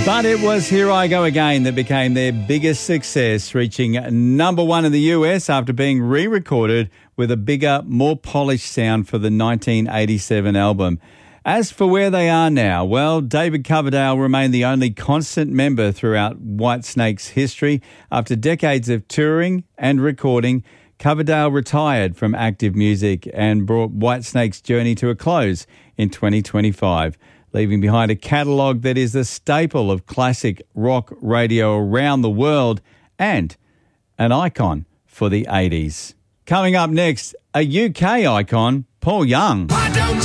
But it was Here I Go Again that became their biggest success, reaching number one in the US after being re-recorded with a bigger, more polished sound for the 1987 album. As for where they are now, well, David Coverdale remained the only constant member throughout Whitesnake's history. After decades of touring and recording, Coverdale retired from active music and brought Whitesnake's journey to a close in 2025. Leaving behind a catalogue that is a staple of classic rock radio around the world and an icon for the 80s. Coming up next, a UK icon, Paul Young. Why don't